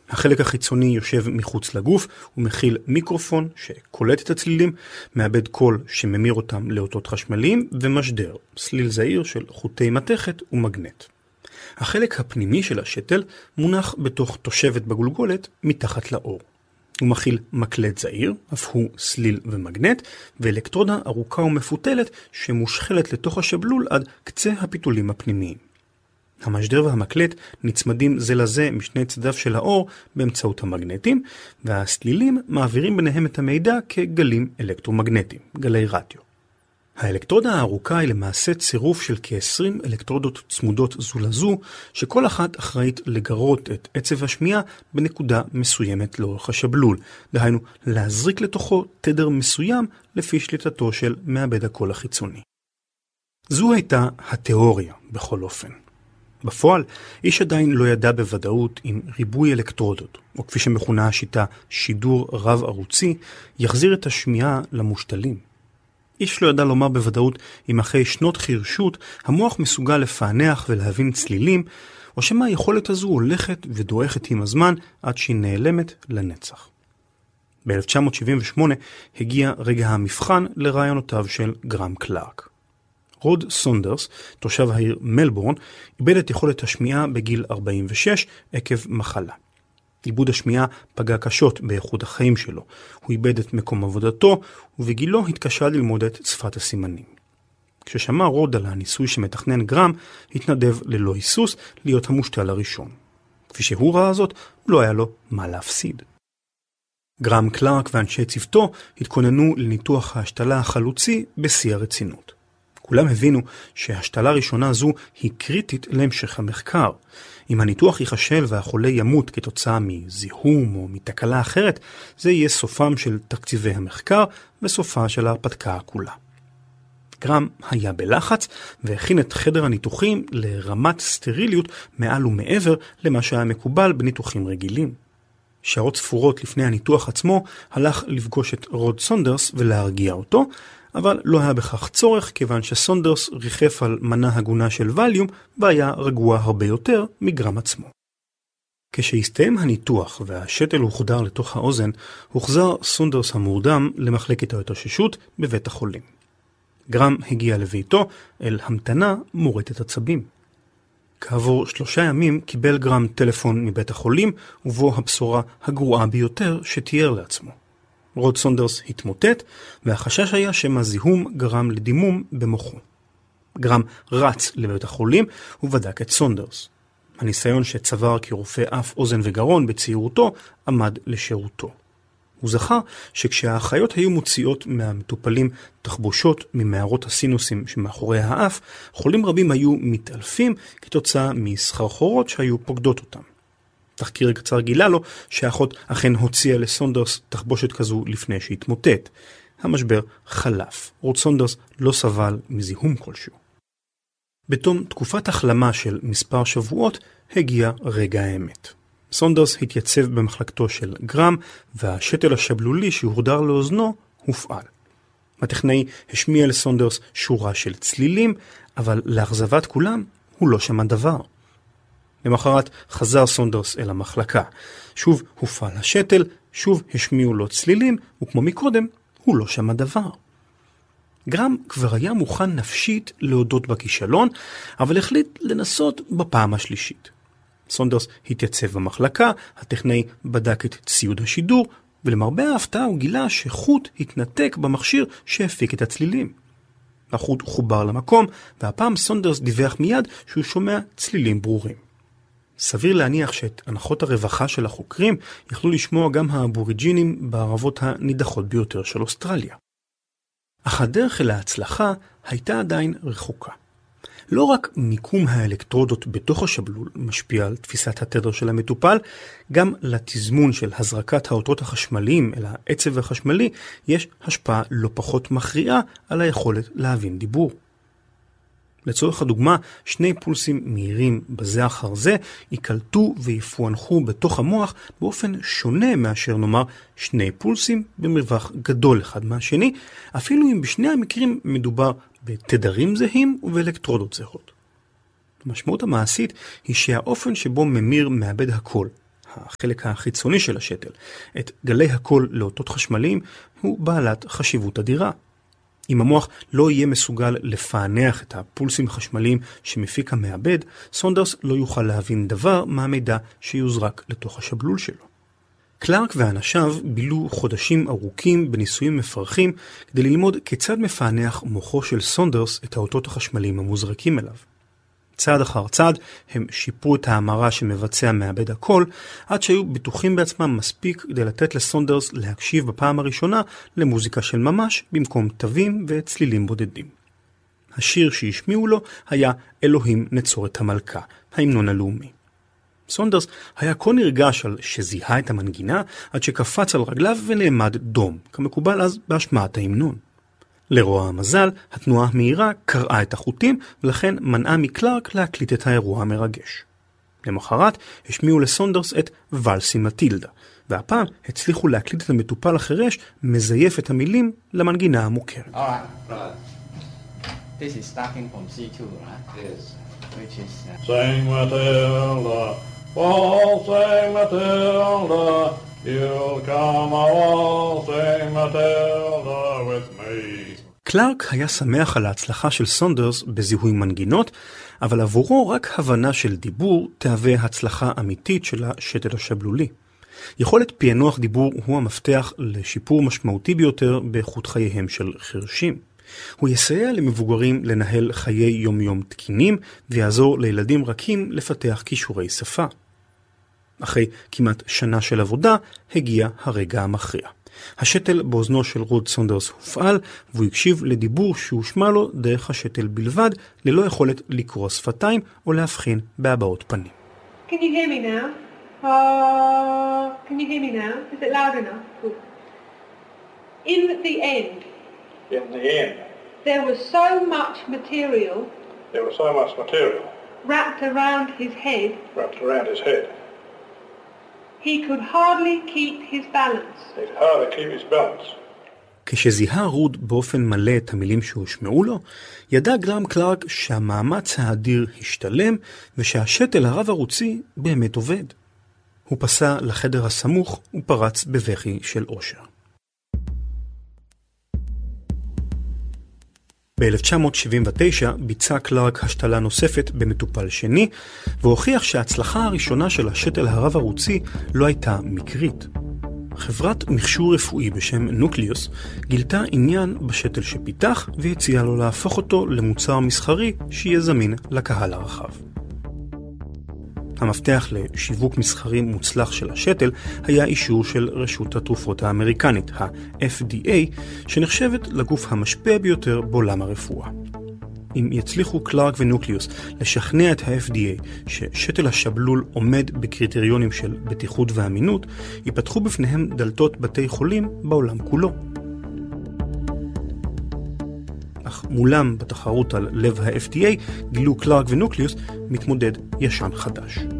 החלק החיצוני יושב מחוץ לגוף ומכיל מיקרופון שקולט את הצלילים, מעבד קול שממיר אותם לאותות חשמליים ומשדר, סליל זעיר של חוטי מתכת ומגנט. החלק הפנימי של השתל מונח בתוך תושבת בגולגולת מתחת לאור. הוא מכיל מקלט זעיר, אף הוא סליל ומגנט, ואלקטרודה ארוכה ומפותלת שמושחלת לתוך השבלול עד קצה הפיתולים הפנימיים. המשדר והמקלט נצמדים זה לזה משני צדיו של האור באמצעות המגנטים, והסלילים מעבירים ביניהם את המידע כגלים אלקטרומגנטיים, גלי רדיו. האלקטרודה הארוכה היא למעשה צירוף של כ-20 אלקטרודות צמודות זו לזו, שכל אחת אחראית לגרות את עצב השמיעה בנקודה מסוימת לאורך השבלול, דהיינו להזריק לתוכו תדר מסוים לפי שליטתו של מעבד הקול החיצוני. זו הייתה התיאוריה בכל אופן. בפועל, איש עדיין לא ידע בוודאות אם ריבוי אלקטרודות, או כפי שמכונה השיטה שידור רב ערוצי, יחזיר את השמיעה למושתלים. איש לא ידע לומר בוודאות אם אחרי שנות חירשות המוח מסוגל לפענח ולהבין צלילים, או שמה היכולת הזו הולכת ודועכת עם הזמן עד שהיא נעלמת לנצח. ב-1978 הגיע רגע המבחן לרעיונותיו של גרם קלארק. רוד סונדרס, תושב העיר מלבורן, איבד את יכולת השמיעה בגיל 46 עקב מחלה. איבוד השמיעה פגע קשות באיכות החיים שלו. הוא איבד את מקום עבודתו, ובגילו התקשה ללמוד את שפת הסימנים. כששמע רוד על הניסוי שמתכנן גרם, התנדב ללא היסוס להיות המושתל הראשון. כפי שהוא ראה זאת, לא היה לו מה להפסיד. גרם קלארק ואנשי צוותו התכוננו לניתוח ההשתלה החלוצי בשיא הרצינות. כולם הבינו שהשתלה ראשונה זו היא קריטית להמשך המחקר. אם הניתוח ייחשל והחולה ימות כתוצאה מזיהום או מתקלה אחרת, זה יהיה סופם של תקציבי המחקר וסופה של ההרפתקה כולה. גרם היה בלחץ והכין את חדר הניתוחים לרמת סטריליות מעל ומעבר למה שהיה מקובל בניתוחים רגילים. שעות ספורות לפני הניתוח עצמו הלך לפגוש את רוד סונדרס ולהרגיע אותו, אבל לא היה בכך צורך כיוון שסונדרס ריחף על מנה הגונה של ווליום והיה רגוע הרבה יותר מגרם עצמו. כשהסתיים הניתוח והשתל הוחדר לתוך האוזן, הוחזר סונדרס המורדם למחלקת ההתאוששות בבית החולים. גרם הגיע לביתו אל המתנה מורטת עצבים. כעבור 3 ימים קיבל גרם טלפון מבית החולים, ובו הבשורה הגרועה ביותר שתיאר לעצמו. רוד סונדרס התמוטט, והחשש היה שמזיהום גרם לדימום במוחו. גרם רץ לבית החולים ובדק את סונדרס. הניסיון שצבר כרופא אף אוזן וגרון בצעירותו עמד לשירותו. הוא זכר שכשהאחיות היו מוציאות מהמטופלים תחבושות ממערות הסינוסים שמאחורי האף, חולים רבים היו מתעלפים כתוצאה מסחרחורות שהיו פוקדות אותם. תחקיר קצר גילה לו שהאחות אכן הוציאה לסונדרס תחבושת כזו לפני שהתמוטט. המשבר חלף. רוד סונדרס לא סבל מזיהום כלשהו. בתום תקופת החלמה של מספר שבועות הגיע רגע האמת. סונדרס התייצב במחלקתו של גרם, והשתל השבלולי שהורדר לאוזנו הופעל. הטכנאי השמיע לסונדרס שורה של צלילים, אבל לאכזבת כולם הוא לא שמע דבר. למחרת חזר סונדרס אל המחלקה. שוב הופעל השתל, שוב השמיעו לו צלילים, וכמו מקודם הוא לא שמע דבר. גרם כבר היה מוכן נפשית להודות בכישלון, אבל החליט לנסות בפעם השלישית. סונדרס התייצב במחלקה, הטכנאי בדק את ציוד השידור, ולמרבה ההפתעה הוא גילה שחוט התנתק במכשיר שהפיק את הצלילים. החוט חובר למקום, והפעם סונדרס דיווח מיד שהוא שומע צלילים ברורים. סביר להניח שאת הנחות הרווחה של החוקרים יכלו לשמוע גם האבוריג'ינים בערבות הנידחות ביותר של אוסטרליה. אך הדרך אל ההצלחה הייתה עדיין רחוקה. לא רק מיקום האלקטרודות בתוך השבלול משפיע על תפיסת התדר של המטופל, גם לתזמון של הזרקת האותות החשמליים אל העצב החשמלי יש השפעה לא פחות מכריעה על היכולת להבין דיבור. לצורך הדוגמה, 2 פולסים מהירים בזה אחר זה יקלטו ויפוענחו בתוך המוח באופן שונה מאשר נאמר 2 פולסים במרווח גדול אחד מהשני, אפילו אם בשני המקרים מדובר בתדרים זהים ובאלקטרודות זהות. המשמעות המעשית היא שהאופן שבו ממיר מעבד הקול, החלק החיצוני של השתל, את גלי הקול לאותות חשמליים, הוא בעלת חשיבות אדירה. אם המוח לא יהיה מסוגל לפענח את הפולסים החשמליים שמפיק המעבד, סונדרס לא יוכל להבין דבר מהמידע שיוזרק לתוך השבלול שלו. קלארק ואנשיו בילו חודשים ארוכים בניסויים מפרכים כדי ללמוד כיצד מפענח מוחו של סונדרס את האותות החשמליים המוזרקים אליו. צעד אחר צעד הם שיפרו את ההמרה שמבצע מעבד הקול, עד שהיו בטוחים בעצמם מספיק כדי לתת לסונדרס להקשיב בפעם הראשונה למוזיקה של ממש במקום תווים וצלילים בודדים. השיר שהשמיעו לו היה אלוהים נצור את המלכה, ההמנון הלאומי. סונדרס היה כה נרגש על שזיהה את המנגינה עד שקפץ על רגליו ונעמד דום, כמקובל אז בהשמעת ההמנון. לרוע המזל, התנועה המהירה קרעה את החוטים ולכן מנעה מקלארק להקליט את האירוע המרגש. למחרת השמיעו לסונדרס את ולסי מטילדה, והפעם הצליחו להקליט את המטופל החירש מזייף את המילים למנגינה המוכרת. This is starting from C2, right? Yes. Which is... Sing Matilda, waltzing Matilda, you'll come a waltzing Matilda with me. קלארק היה שמח על ההצלחה של סונדרס בזיהוי מנגינות, אבל עבורו רק הבנה של דיבור תהווה הצלחה אמיתית של השתל השבלולי. יכולת פענוח דיבור הוא המפתח לשיפור משמעותי ביותר באיכות חייהם של חירשים. הוא יסייע למבוגרים לנהל חיי יום-יום תקינים ויעזור לילדים רכים לפתח כישורי שפה. אחרי כמעט שנה של עבודה הגיע הרגע המכריע. השתל באוזנו של רוד סונדרס הופעל והוא הקשיב לדיבור שהושמע לו דרך השתל בלבד, ללא יכולת לקרוא שפתיים או להבחין בהבעות פנים. Can you hear me now? Can you hear me now? Is it loud enough? Good. In the end, there was so much material wrapped around his head, he could hardly keep his balance. כשזיהה רוד באופן מלא את המילים שהושמעו לו, ידע גם קלארק שהמאמץ האדיר השתלם ושהשתל הרב ערוצי באמת עובד. הוא פסע לחדר הסמוך ופרץ בבכי של אושר. ב-1979 ביצע קלארק השתלה נוספת במטופל שני, והוכיח שההצלחה הראשונה של השתל הרב ערוצי לא הייתה מקרית. חברת מכשור רפואי בשם נוקליוס גילתה עניין בשתל שפיתח והציעה לו להפוך אותו למוצר מסחרי שיהיה זמין לקהל הרחב. המפתח לשיווק מסחרי מוצלח של השתל היה אישור של רשות התרופות האמריקנית, ה-FDA, שנחשבת לגוף המשפיע ביותר בעולם הרפואה. אם יצליחו קלארק ונוקליוס לשכנע את ה-FDA ששתל השבלול עומד בקריטריונים של בטיחות ואמינות, ייפתחו בפניהם דלתות בתי חולים בעולם כולו. אך מולם בתחרות על לב ה-FDA גילו קלארק ונוקליוס מתמודד ישן חדש.